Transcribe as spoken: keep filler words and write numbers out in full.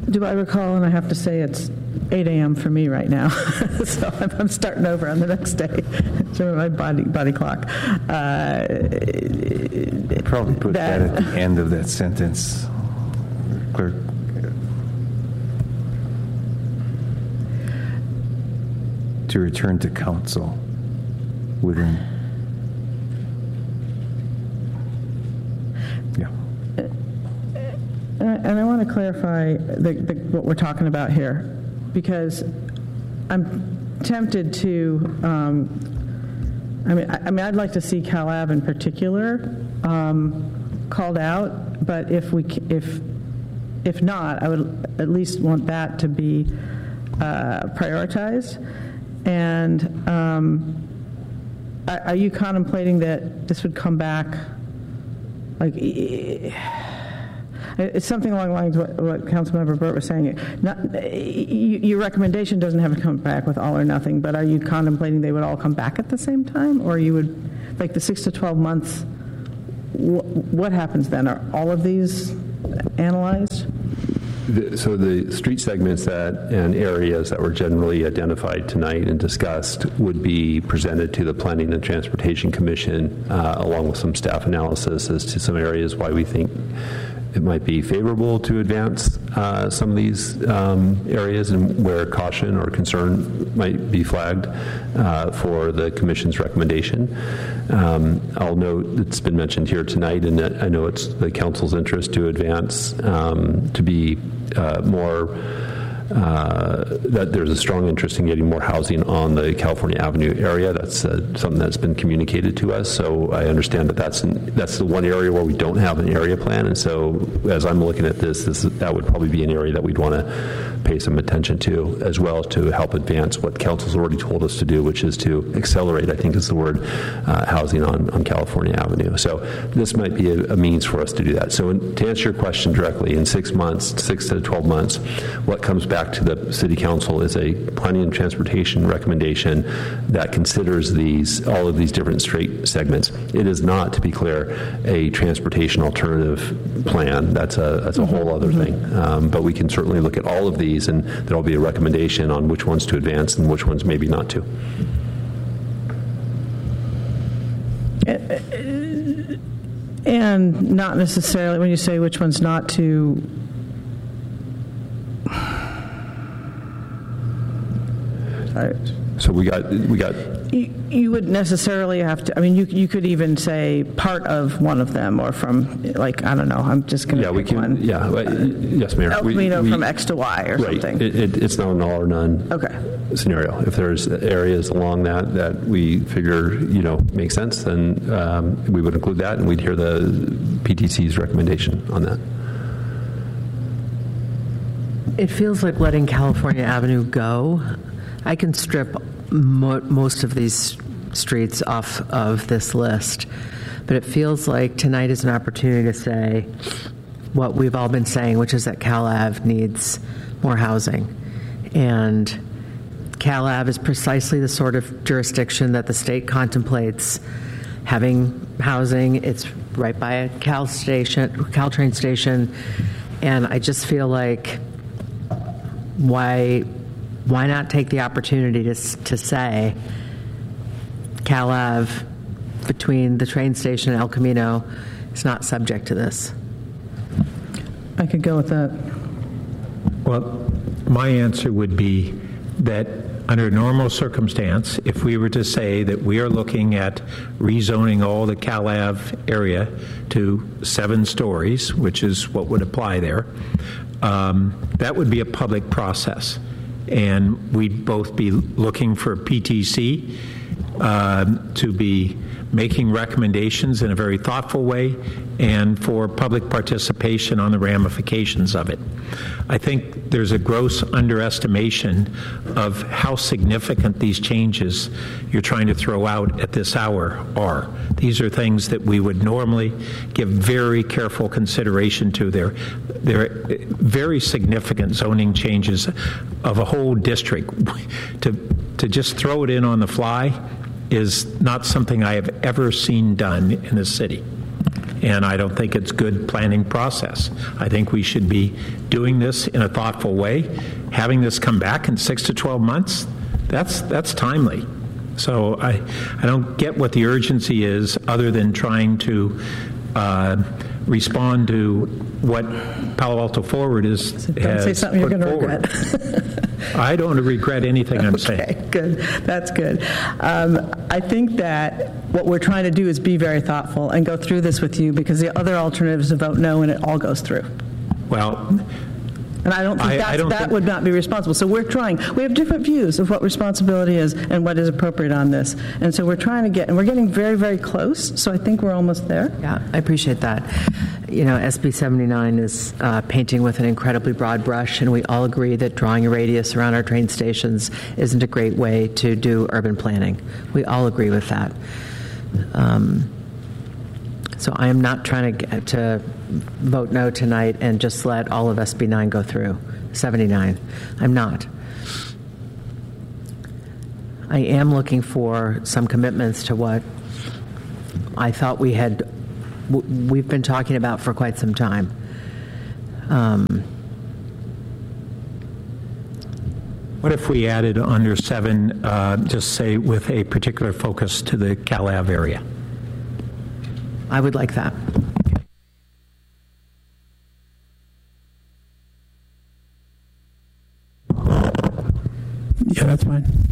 Do I recall, and I have to say it's eight a.m. for me right now, so I'm, I'm starting over on the next day. So my body body clock. Uh, Probably put that, that at the end of that sentence, clerk. To return to council within. Yeah. And I want to clarify the, the, what we're talking about here, because I'm tempted to. Um, I mean, I, I mean, I'd like to see Cal Ave in particular um, called out, but if we, if, if not, I would at least want that to be uh, prioritized. And um, are, are you contemplating that this would come back, like? It's something along the lines of what, what Councilmember Burt was saying. Not, you, your recommendation doesn't have to come back with all or nothing, but are you contemplating they would all come back at the same time? Or you would, like the six to twelve months, wh- what happens then? Are all of these analyzed? The, so the street segments that and areas that were generally identified tonight and discussed would be presented to the Planning and Transportation Commission uh, along with some staff analysis as to some areas why we think it might be favorable to advance uh, some of these um, areas and where caution or concern might be flagged uh, for the Commission's recommendation. Um, I'll note it's been mentioned here tonight, and that I know it's the Council's interest to advance um, to be uh, more Uh, that there's a strong interest in getting more housing on the California Avenue area. That's uh, something that's been communicated to us. So I understand that that's an, that's the one area where we don't have an area plan. And so as I'm looking at this, this that would probably be an area that we'd want to pay some attention to, as well as to help advance what Council's already told us to do, which is to accelerate, I think is the word, uh, housing on, on California Avenue. So this might be a, a means for us to do that. So in, to answer your question directly, in six months, six to twelve months, what comes back to the City Council is a planning and transportation recommendation that considers these all of these different street segments. It is not, to be clear, a transportation alternative plan. That's a that's a mm-hmm. whole other mm-hmm. thing. Um, but we can certainly look at all of these, and there will be a recommendation on which ones to advance and which ones maybe not to. And not necessarily, when you say which ones not to, so we got we got. You, you would necessarily have to. I mean, you you could even say part of one of them, or from like I don't know. I'm just going to yeah, pick we can. One. Yeah, uh, yes, Mayor. El Camino from X to Y or right. something. It, it, it's not an all or none okay. scenario. If there's areas along that that we figure you know make sense, then um, we would include that, and we'd hear the P T C's recommendation on that. It feels like letting California Avenue go. I can strip mo- most of these streets off of this list, but it feels like tonight is an opportunity to say what we've all been saying, which is that Cal Ave needs more housing. And Cal Ave is precisely the sort of jurisdiction that the state contemplates having housing. It's right by a Cal station, Caltrain station, and I just feel like why why not take the opportunity to to say Cal Ave between the train station and El Camino is not subject to this? I could go with that. Well, my answer would be that under normal circumstance, if we were to say that we are looking at rezoning all the Cal Ave area to seven stories, which is what would apply there, um, that would be a public process. And we'd both be looking for P T C uh, to be making recommendations in a very thoughtful way and for public participation on the ramifications of it. I think there's a gross underestimation of how significant these changes you're trying to throw out at this hour are. These are things that we would normally give very careful consideration to. They're, they're very significant zoning changes of a whole district. To, to just throw it in on the fly is not something I have ever seen done in the city. and I don't think it's good planning process. I think we should be doing this in a thoughtful way. Having this come back in six to twelve months, that's that's timely. So I, I don't get what the urgency is other than trying to uh, respond to what Palo Alto Forward is So don't has say something you're put going to forward. regret. I don't regret anything I'm saying. Okay, good. That's good. Um, I think that what we're trying to do is be very thoughtful and go through this with you, because the other alternative is to vote no and it all goes through. Well, And I don't think I- I that's, don't that think- would not be responsible. So we're trying. We have different views of what responsibility is and what is appropriate on this. And so we're trying to get, and we're getting very, very close. So I think we're almost there. Yeah, I appreciate that. You know, S B seventy-nine is uh, painting with an incredibly broad brush, and we all agree that drawing a radius around our train stations isn't a great way to do urban planning. We all agree with that. Um, so I am not trying to, get, to vote no tonight and just let all of S B nine go through, seventy-nine. I'm not. I am looking for some commitments to what I thought we had, w- we've been talking about for quite some time. Um, what if we added under seven, uh, just say with a particular focus to the Cal Ave area? I would like that. Yeah, that's fine.